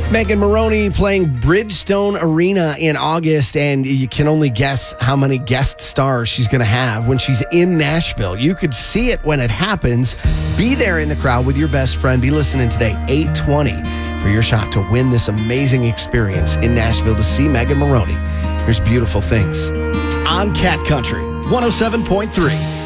Megan Moroney playing Bridgestone Arena in August, and you can only guess how many guest stars she's going to have when she's in Nashville. You could see it when it happens. Be there in the crowd with your best friend. Be listening today, 8:20, for your shot to win this amazing experience in Nashville to see Megan Moroney. Here's Beautiful Things on Cat Country 107.3.